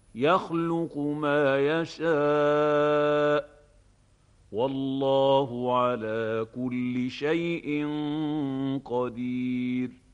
يخلق ما يشاء والله على كل شيء قدير